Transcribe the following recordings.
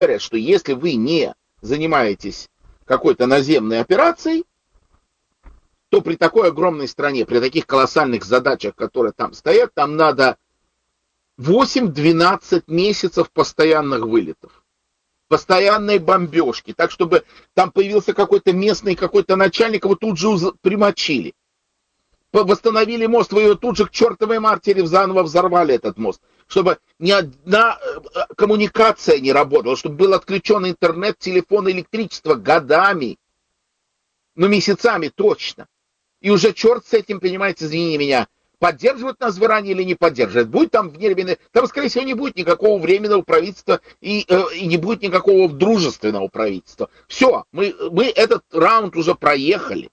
что если вы не занимаетесь какой-то наземной операцией, то при такой огромной стране, при таких колоссальных задачах, которые там стоят, там надо 8-12 месяцев постоянных вылетов, постоянной бомбежки, так чтобы там появился какой-то местный, какой-то начальник, его тут же примочили. Восстановили мост, вы его тут же к чертовой матери заново взорвали этот мост, чтобы ни одна коммуникация не работала, чтобы был отключен интернет, телефон, электричество годами, ну месяцами точно. И уже черт с этим, понимаете, извини меня, поддерживают нас в Иране или не поддерживают. Будет там вневременное, там, скорее всего, не будет никакого временного правительства и не будет никакого дружественного правительства. Все, мы этот раунд уже проехали.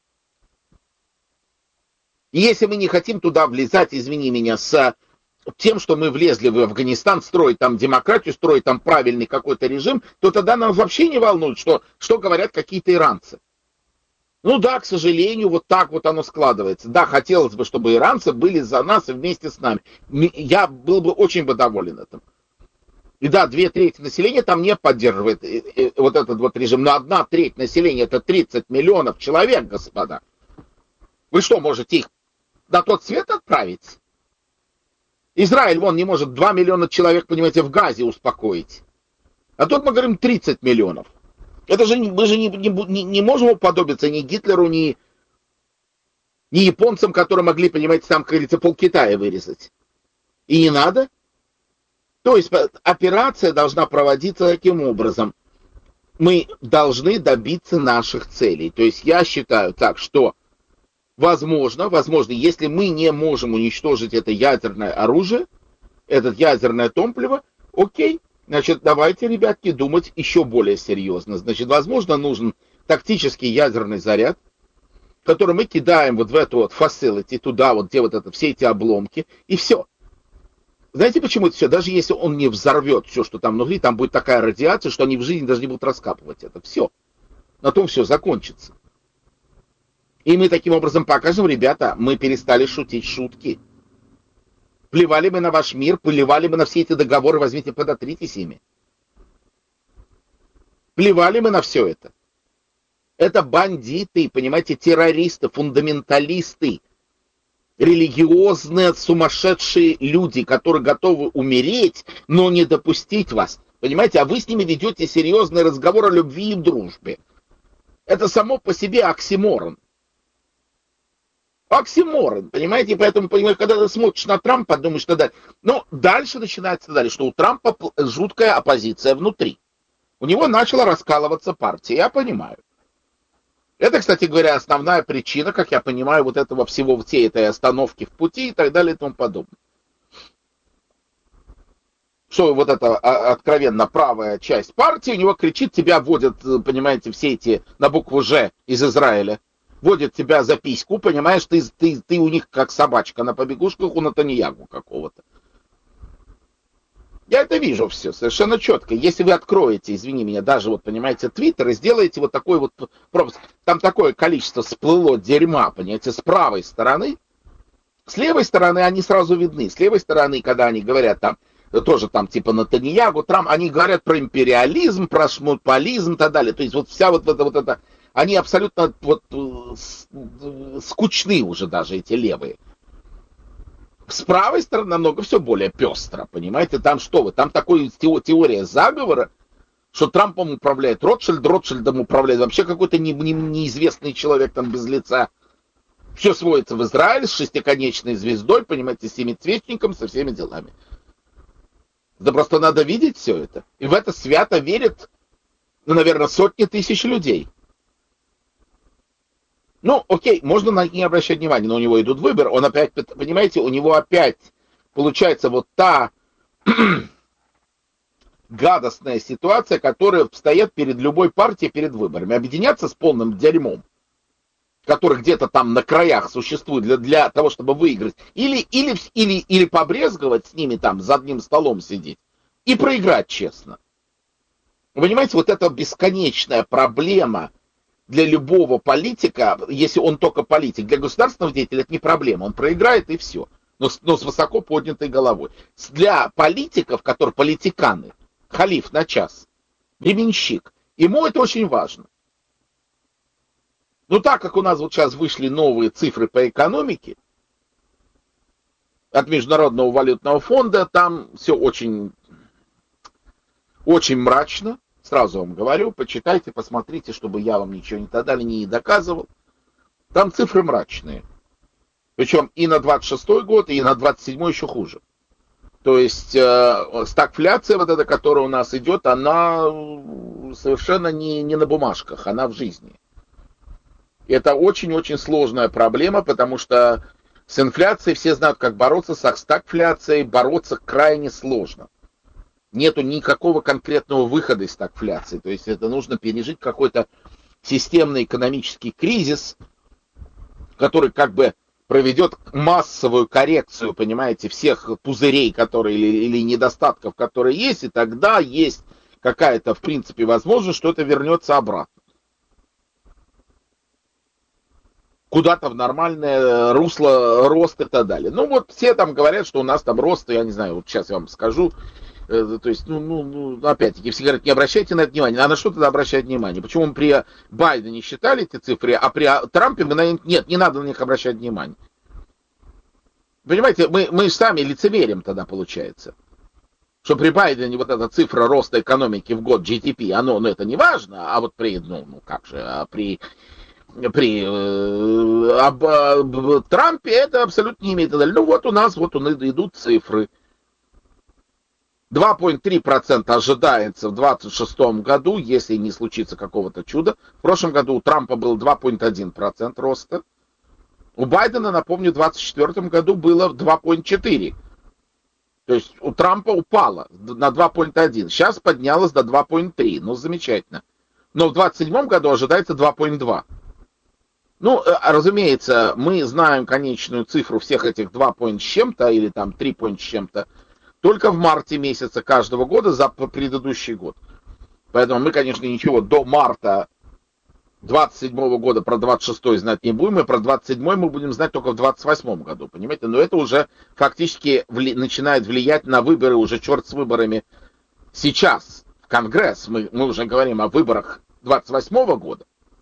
И если мы не хотим туда влезать, извини меня, с тем, что мы влезли в Афганистан, строить там демократию, строить там правильный какой-то режим, то тогда нас вообще не волнует, что говорят какие-то иранцы. Ну да, к сожалению, вот так вот оно складывается. Да, хотелось бы, чтобы иранцы были за нас и вместе с нами. Я был бы очень доволен этим. И да, 2/3 населения там не поддерживает вот этот вот режим. Но 1/3 населения, это 30 миллионов человек, господа. Вы что, можете их на тот свет отправить? Израиль, вон, не может 2 миллиона человек, понимаете, в Газе успокоить. А тут мы говорим 30 миллионов. Это же мы же не можем уподобиться ни Гитлеру, ни японцам, которые могли, понимаете, там, как говорится, полкитая вырезать. И не надо. То есть операция должна проводиться таким образом. Мы должны добиться наших целей. То есть я считаю так, что возможно, если мы не можем уничтожить это ядерное оружие, это ядерное топливо, окей, значит, давайте, ребятки, думать еще более серьезно. Значит, возможно, нужен тактический ядерный заряд, который мы кидаем вот в эту вот facility, туда вот, где вот это, все эти обломки, и все. Знаете, почему это все? Даже если он не взорвет все, что там внутри, там будет такая радиация, что они в жизни даже не будут раскапывать это. Все. На том все закончится. И мы таким образом покажем, ребята, мы перестали шутить шутки. Плевали мы на ваш мир, плевали мы на все эти договоры, возьмите, подотритесь ими. Плевали мы на все это. Это бандиты, понимаете, террористы, фундаменталисты, религиозные, сумасшедшие люди, которые готовы умереть, но не допустить вас. Понимаете, а вы с ними ведете серьезный разговор о любви и дружбе. Это само по себе оксиморон. Оксиморон, понимаете, поэтому, понимаете, когда ты смотришь на Трампа, думаешь, что дальше. Но дальше начинается далее, что у Трампа жуткая оппозиция внутри. У него начала раскалываться партия, я понимаю. Это, кстати говоря, основная причина, как я понимаю, вот этого всего, всей этой остановки в пути и так далее и тому подобное. Что вот эта откровенно правая часть партии, у него кричит, тебя вводят, понимаете, все эти на букву «Ж» из Израиля. Водят тебя за письку, понимаешь, ты у них как собачка на побегушках у Натаньягу какого-то. Я это вижу все совершенно четко. Если вы откроете, извини меня, даже вот, понимаете, Твиттер и сделаете вот такой вот пропуск, там такое количество всплыло дерьма, понимаете, с правой стороны, с левой стороны они сразу видны. С левой стороны, когда они говорят там, тоже там типа Натаньягу, Трамп, они говорят про империализм, про шмутполизм и так далее. То есть вот вся вот эта они абсолютно вот скучны уже даже эти левые. С правой стороны намного все более пестро, понимаете, там что вы, там такая теория заговора, что Трампом управляет Ротшильд, Ротшильдом управляет вообще какой-то неизвестный человек там без лица. Все сводится в Израиль с шестиконечной звездой, понимаете, с семицветником, со всеми делами. Да просто надо видеть все это. И в это свято верят, ну, наверное, сотни тысяч людей. Ну, окей, можно на это не обращать внимания, но у него идут выборы, он опять, понимаете, у него опять получается вот та гадостная ситуация, которая встает перед любой партией перед выборами. Объединяться с полным дерьмом, который где-то там на краях существует для того, чтобы выиграть, или побрезговать с ними там за одним столом сидеть и проиграть честно. Вы понимаете, вот эта бесконечная проблема для любого политика, если он только политик, для государственного деятеля это не проблема, он проиграет и все, но с высоко поднятой головой. Для политиков, которые политиканы, халиф на час, временщик. Ему это очень важно. Но так как у нас вот сейчас вышли новые цифры по экономике от Международного валютного фонда, там все очень, очень мрачно. Сразу вам говорю, почитайте, посмотрите, чтобы я вам ничего не тогда не доказывал. Там цифры мрачные. Причем и на 26 год, и на 27 еще хуже. То есть стагфляция, вот эта, которая у нас идет, она совершенно не на бумажках, она в жизни. Это очень-очень сложная проблема, потому что с инфляцией все знают, как бороться, с стагфляцией бороться крайне сложно. Нету никакого конкретного выхода из стагфляции. То есть это нужно пережить какой-то системный экономический кризис, который как бы проведет массовую коррекцию, понимаете, всех пузырей, которые или недостатков, которые есть, и тогда есть какая-то, в принципе, возможность, что это вернется обратно. Куда-то в нормальное русло роста и так далее. Ну вот все там говорят, что у нас там рост, я не знаю, вот сейчас я вам скажу, то есть, опять-таки, все говорят, не обращайте на это внимание. А на что тогда обращать внимание? Почему мы при Байдене считали эти цифры, а при Трампе нет, не надо на них обращать внимание. Понимаете, мы сами лицемерим тогда, получается. Что при Байдене вот эта цифра роста экономики в год GDP, это не важно, а вот при, Трампе это абсолютно не имеет. Ну вот у нас идут цифры. 2,3% ожидается в 2026 году, если не случится какого-то чуда. В прошлом году у Трампа был 2,1% роста. У Байдена, напомню, в 2024 году было 2,4%. То есть у Трампа упало на 2,1%. Сейчас поднялось до 2,3%. Ну, замечательно. Но в 2027 году ожидается 2,2%. Ну, разумеется, мы знаем конечную цифру всех этих 2 с чем-то, или там 3 с чем-то, только в марте месяца каждого года за предыдущий год. Поэтому мы, конечно, ничего до марта 27 года про 26 знать не будем, и про 27 мы будем знать только в 28 году, понимаете? Но это уже фактически начинает влиять на выборы, уже черт с выборами сейчас, в Конгресс. Мы уже говорим о выборах 28 года.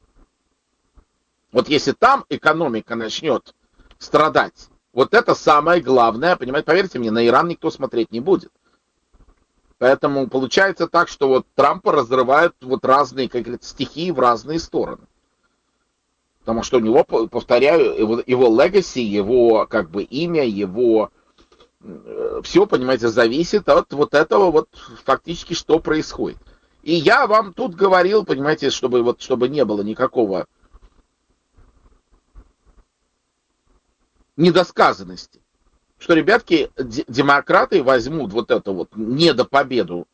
Вот если там экономика начнет страдать, вот это самое главное, понимаете, поверьте мне, на Иран никто смотреть не будет. Поэтому получается так, что вот Трампа разрывают вот разные, как говорится, стихии в разные стороны. Потому что у него, повторяю, его легаси, его как бы имя, его все, понимаете, зависит от вот этого вот фактически, что происходит. И я вам тут говорил, понимаете, чтобы не было никакого недосказанности, что, ребятки, демократы возьмут вот эту вот недопобеду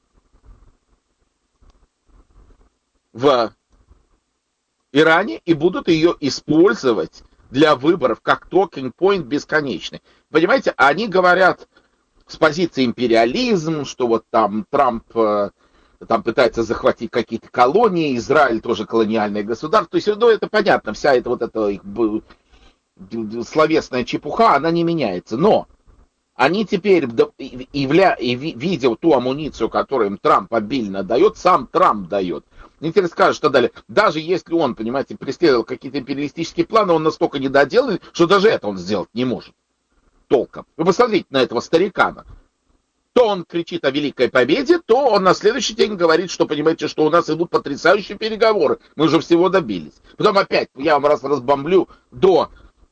в Иране и будут ее использовать для выборов как talking point бесконечный. Понимаете, они говорят с позиции империализм, что вот там Трамп там пытается захватить какие-то колонии, Израиль тоже колониальное государство. То есть, это понятно, вся эта вот эта словесная чепуха, она не меняется. Но они теперь, видя ту амуницию, которую им Трамп обильно дает, сам Трамп дает. Никто скажет, что далее, даже если он, понимаете, преследовал какие-то империалистические планы, он настолько недоделанный, что даже это он сделать не может толком. Вы посмотрите на этого старикана. То он кричит о великой победе, то он на следующий день говорит, что, понимаете, что у нас идут потрясающие переговоры, мы уже всего добились. Потом опять я вам разбомблю до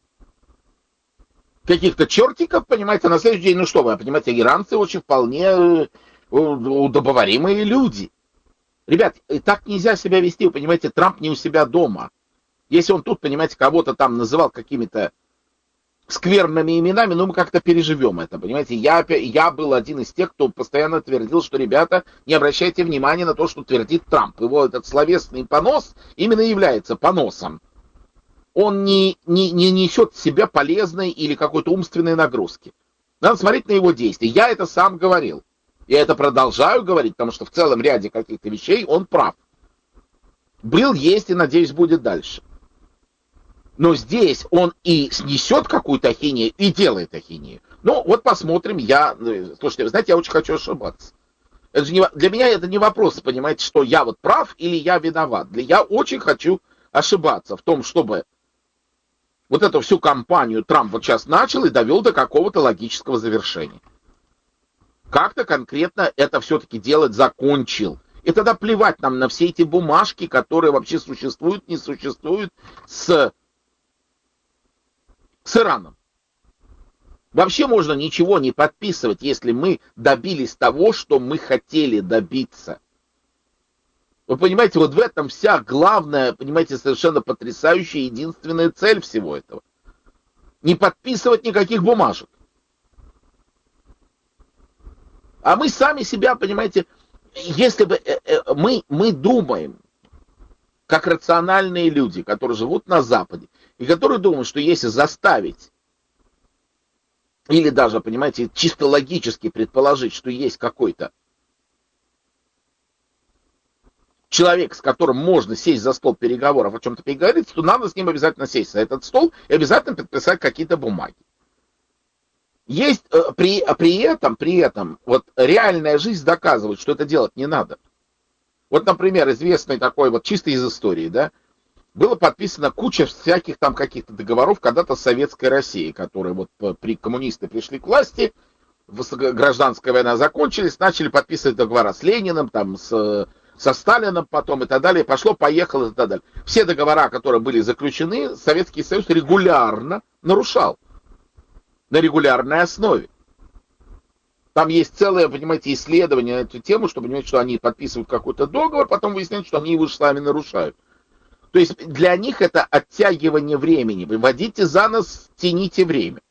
каких-то чертиков, понимаете, а на следующий день, вы понимаете, иранцы очень вполне удобоваримые люди. Ребят, так нельзя себя вести, вы понимаете, Трамп не у себя дома. Если он тут, понимаете, кого-то там называл какими-то скверными именами, мы как-то переживем это, понимаете. Я был один из тех, кто постоянно твердил, что, ребята, не обращайте внимания на то, что твердит Трамп. Его этот словесный понос именно является поносом. Он не несет в себя полезной или какой-то умственной нагрузки. Надо смотреть на его действия. Я это сам говорил. Я это продолжаю говорить, потому что в целом ряде каких-то вещей он прав. Был, есть и, надеюсь, будет дальше. Но здесь он и снесет какую-то ахинею, и делает ахинею. Вот посмотрим. Слушайте, вы знаете, я очень хочу ошибаться. Это же не, для меня это не вопрос, понимаете, что я вот прав или я виноват. Я очень хочу ошибаться в том, чтобы вот эту всю кампанию Трамп вот сейчас начал и довел до какого-то логического завершения. Как-то конкретно это все-таки делать закончил. И тогда плевать нам на все эти бумажки, которые вообще существуют, не существуют с Ираном. Вообще можно ничего не подписывать, если мы добились того, что мы хотели добиться. Вы понимаете, вот в этом вся главная, понимаете, совершенно потрясающая единственная цель всего этого. Не подписывать никаких бумажек. А мы сами себя, понимаете, если бы мы думаем, как рациональные люди, которые живут на Западе, и которые думают, что если заставить, или даже, понимаете, чисто логически предположить, что есть какой-то человек, с которым можно сесть за стол переговоров, о чем-то переговорить, то надо с ним обязательно сесть за этот стол и обязательно подписать какие-то бумаги. Есть при этом, вот реальная жизнь доказывает, что это делать не надо. Вот, например, известный такой, вот чисто из истории, да, было подписано куча всяких там каких-то договоров когда-то с Советской Россией, которые вот коммунисты пришли к власти, гражданская война закончилась, начали подписывать договора с Лениным, там, со Сталином потом и так далее, пошло-поехало и так далее. Все договора, которые были заключены, Советский Союз регулярно нарушал. На регулярной основе. Там есть целое, понимаете, исследование на эту тему, чтобы понимать, что они подписывают какой-то договор, потом выясняют, что они его же сами нарушают. То есть для них это оттягивание времени. Вы водите за нос, тяните время.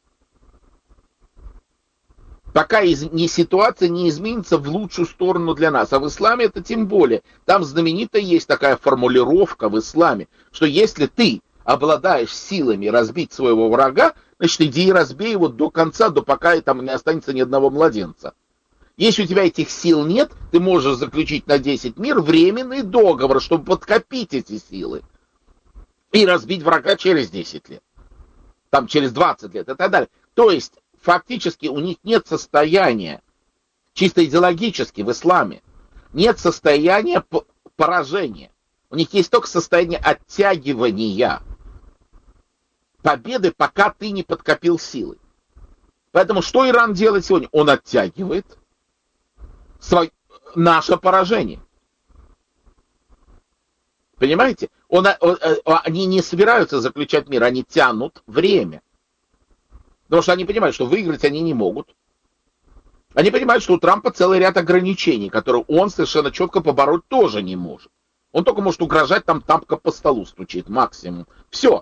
Пока ситуация не изменится в лучшую сторону для нас. А в исламе это тем более. Там знаменитая есть такая формулировка в исламе, что если ты обладаешь силами разбить своего врага, значит, иди и разбей его до конца, до пока там не останется ни одного младенца. Если у тебя этих сил нет, ты можешь заключить на 10 мир временный договор, чтобы подкопить эти силы. И разбить врага через 10 лет. Там через 20 лет и так далее. То есть, фактически у них нет состояния, чисто идеологически в исламе, нет состояния поражения. У них есть только состояние оттягивания победы, пока ты не подкопил силы. Поэтому что Иран делает сегодня? Он оттягивает наше поражение. Понимаете? Они не собираются заключать мир, они тянут время. Потому что они понимают, что выиграть они не могут. Они понимают, что у Трампа целый ряд ограничений, которые он совершенно четко побороть тоже не может. Он только может угрожать, там тапка по столу стучит, максимум. Все.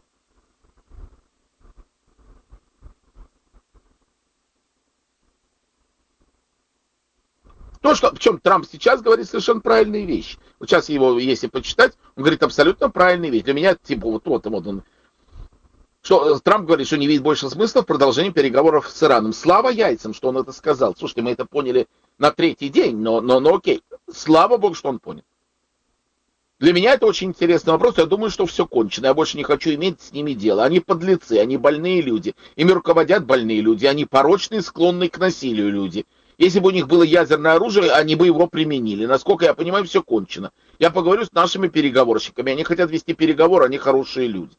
То, что, причем Трамп сейчас говорит совершенно правильные вещи. Вот сейчас его, если почитать, он говорит абсолютно правильные вещи. Для меня, типа, вот он. Что Трамп говорит, что не видит больше смысла в продолжении переговоров с Ираном. Слава яйцам, что он это сказал. Слушайте, мы это поняли на третий день, но окей. Слава богу, что он понял. Для меня это очень интересный вопрос. Я думаю, что все кончено. Я больше не хочу иметь с ними дело. Они подлецы, они больные люди. Ими руководят больные люди. Они порочные, склонные к насилию люди. Если бы у них было ядерное оружие, они бы его применили. Насколько я понимаю, все кончено. Я поговорю с нашими переговорщиками. Они хотят вести переговоры, они хорошие люди.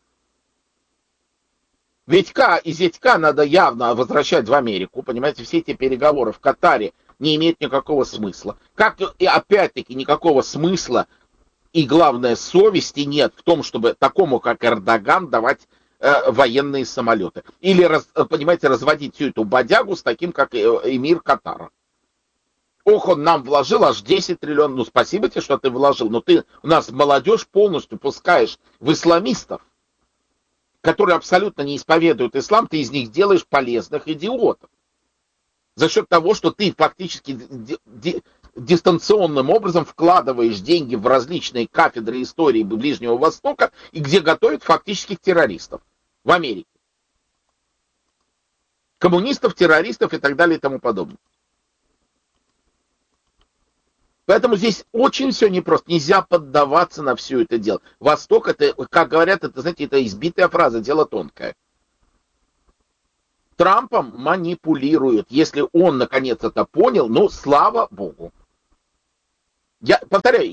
Витька и Зятька надо явно возвращать в Америку. Понимаете, все эти переговоры в Катаре не имеют никакого смысла. Как и опять-таки никакого смысла и, главное, совести нет в том, чтобы такому, как Эрдоган, давать военные самолеты. Или, понимаете, разводить всю эту бодягу с таким, как эмир Катара. Ох, он нам вложил аж 10 триллионов. Ну, спасибо тебе, что ты вложил. Но ты у нас молодежь полностью пускаешь в исламистов, которые абсолютно не исповедуют ислам, ты из них делаешь полезных идиотов. За счет того, что ты фактически дистанционным образом вкладываешь деньги в различные кафедры истории Ближнего Востока, и где готовят фактических террористов в Америке. Коммунистов, террористов и так далее и тому подобное. Поэтому здесь очень все непросто. Нельзя поддаваться на все это дело. Восток, это, как говорят, это, знаете, это избитая фраза, дело тонкое. Трампом манипулируют. Если он наконец это понял, ну, слава богу. Я повторяю,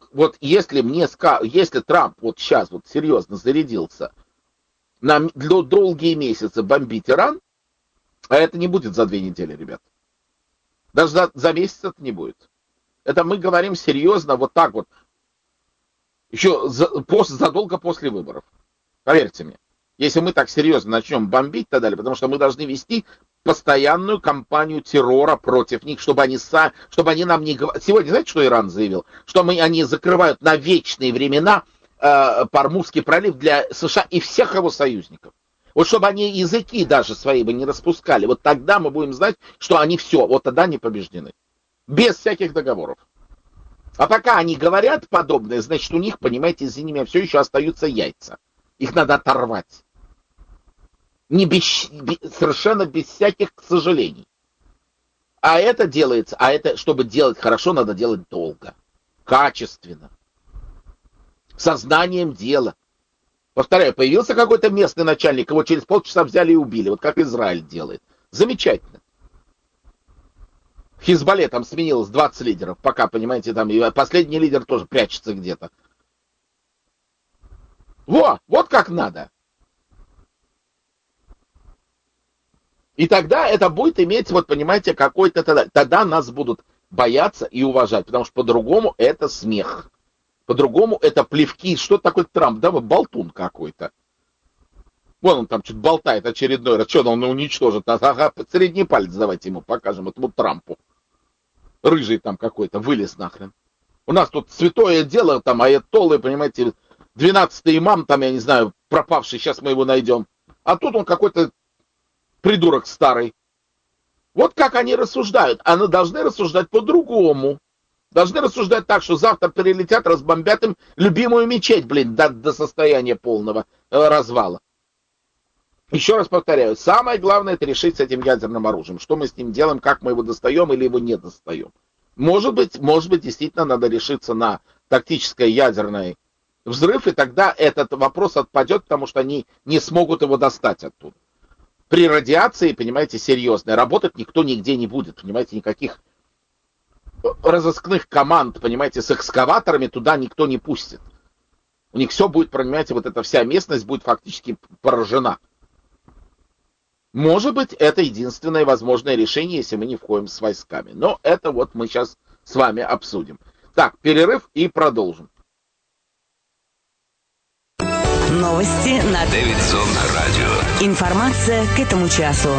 если Трамп вот сейчас вот серьезно зарядился на долгие месяцы бомбить Иран, а это не будет за 2 недели, ребят. Даже за месяц это не будет. Это мы говорим серьезно вот так вот. Еще задолго после выборов. Поверьте мне. Если мы так серьезно начнем бомбить и так далее, потому что мы должны вести постоянную кампанию террора против них, чтобы они нам не говорили. Сегодня, знаете, что Иран заявил? Что они закрывают на вечные времена Ормузский пролив для США и всех его союзников. Вот чтобы они языки даже свои бы не распускали, вот тогда мы будем знать, что они все, вот тогда не побеждены. Без всяких договоров. А пока они говорят подобное, значит, у них, понимаете, извини меня, все еще остаются яйца. Их надо оторвать. Совершенно без всяких сожалений. А это делается, чтобы делать хорошо, надо делать долго, качественно, сознанием дела. Повторяю, появился какой-то местный начальник, его через полчаса взяли и убили, вот как Израиль делает. Замечательно. В Хизбалле там сменилось 20 лидеров, пока, понимаете, там и последний лидер тоже прячется где-то. Вот как надо. И тогда это будет иметь, вот понимаете, какой-то тогда нас будут бояться и уважать, потому что по-другому это смех. По-другому это плевки. Что такое Трамп? Да, болтун какой-то. Вон он там что-то болтает очередной раз. Что он уничтожит? Ага, средний палец давайте ему покажем, этому Трампу. Рыжий там какой-то, вылез нахрен. У нас тут святое дело, там аятоллы, понимаете, 12-й имам, там, я не знаю, пропавший, сейчас мы его найдем. А тут он какой-то придурок старый. Вот как они рассуждают. Они должны рассуждать по-другому. Должны рассуждать так, что завтра прилетят, разбомбят им любимую мечеть, до состояния полного развала. Еще раз повторяю, самое главное это решить с этим ядерным оружием. Что мы с ним делаем, как мы его достаем или его не достаем. Может быть, действительно надо решиться на тактическое ядерный взрыв, и тогда этот вопрос отпадет, потому что они не смогут его достать оттуда. При радиации, понимаете, серьезной, работать никто нигде не будет, понимаете, никаких разыскных команд, понимаете, с экскаваторами туда никто не пустит. У них все будет, понимаете, вот эта вся местность будет фактически поражена. Может быть, это единственное возможное решение, если мы не входим с войсками. Но это вот мы сейчас с вами обсудим. Так, перерыв и продолжим. Новости на Дэвидсон радио. Информация к этому часу.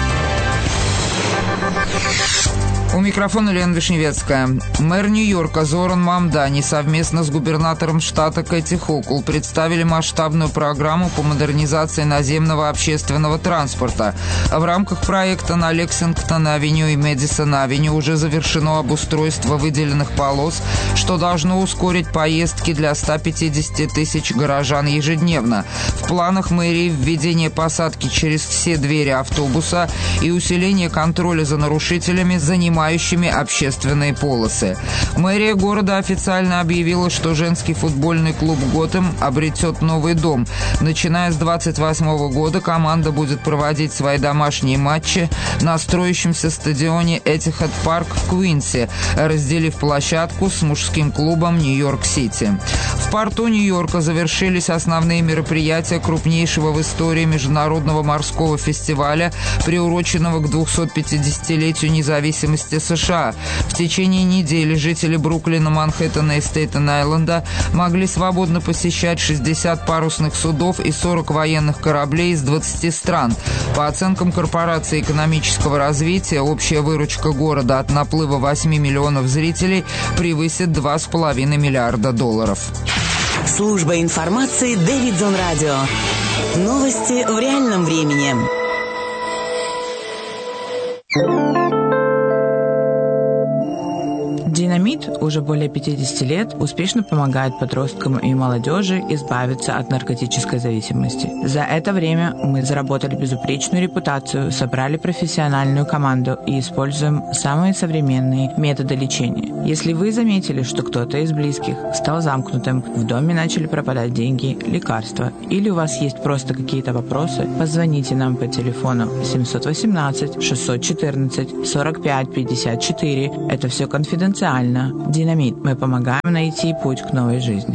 У микрофона Лена Вишневецкая. Мэр Нью-Йорка Зоран Мамдани совместно с губернатором штата Кэти Хокул представили масштабную программу по модернизации наземного общественного транспорта. В рамках проекта на Лексингтон-авеню и Мэдисон-авеню уже завершено обустройство выделенных полос, что должно ускорить поездки для 150 тысяч горожан ежедневно. В планах мэрии введение посадки через все двери автобуса и усиление контроля за нарушителями, занимающими общественные полосы. Мэрия города официально объявила, что женский футбольный клуб «Готэм» обретет новый дом. Начиная с 28 года команда будет проводить свои домашние матчи на строящемся стадионе Этихад Парк в Куинсе, разделив площадку с мужским клубом Нью-Йорк-Сити. В порту Нью-Йорка завершились основные мероприятия крупнейшего в истории международного морского фестиваля, приуроченного к 250-летию независимости США. В течение недели жители Бруклина, Манхэттена и Стейтен-Айленда могли свободно посещать 60 парусных судов и 40 военных кораблей из 20 стран. По оценкам Корпорации экономического развития, общая выручка города от наплыва 8 миллионов зрителей превысит $2,5 миллиарда. Служба информации Дэвидсон радио. Новости в реальном времени. Динамит уже более 50 лет успешно помогает подросткам и молодежи избавиться от наркотической зависимости. За это время мы заработали безупречную репутацию, собрали профессиональную команду и используем самые современные методы лечения. Если вы заметили, что кто-то из близких стал замкнутым, в доме начали пропадать деньги, лекарства, или у вас есть просто какие-то вопросы, позвоните нам по телефону 718-614-45-54. Это все конфиденциально. Динамит. Мы помогаем найти путь к новой жизни.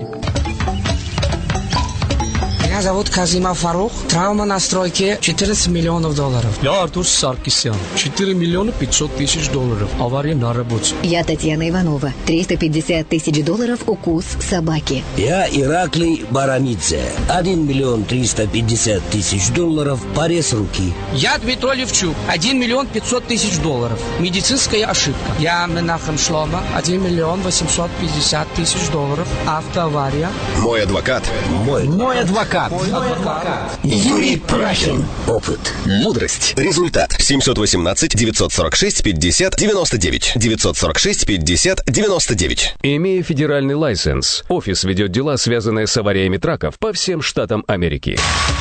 Меня зовут Казима Фарух. Травма на стройке $14 миллионов. Я Артур Саркисян. $4 миллиона 500 тысяч. Авария на работе. Я Татьяна Иванова. $350 тысяч укус собаки. Я Ираклий Барамидзе. $1 миллион 350 тысяч. Порез руки. Я Дмитрий Левчук. $1 миллион 500 тысяч. Медицинская ошибка. Я Менахем Шлома. $1 миллион 850 тысяч. Автоавария. Мой адвокат. Мой адвокат. Юрий Прахин. Опыт. Мудрость. Результат. 718-946-50-99. 946-50-99. Имея федеральный лайсенс, офис ведет дела, связанные с авариями траков по всем штатам Америки.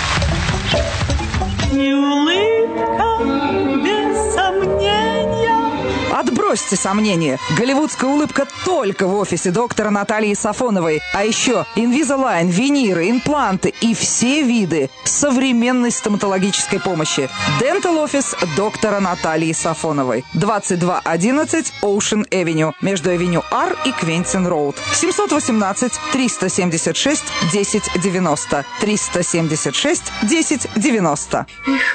Отбросьте сомнения. Голливудская улыбка только в офисе доктора Натальи Сафоновой. А еще Invisalign, виниры, импланты и все виды современной стоматологической помощи. Dental Office доктора Натальи Сафоновой. 2211 Ocean Avenue. Между Авеню R и Квентин Роуд. 718-376-1090. 376-1090.